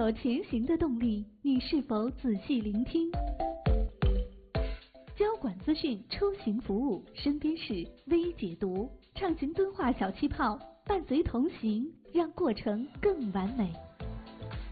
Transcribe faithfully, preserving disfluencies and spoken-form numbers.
有前行的动力，你是否仔细聆听？交管资讯出行服务，身边事微解读，畅行敦化小气泡，伴随同行，让过程更完美。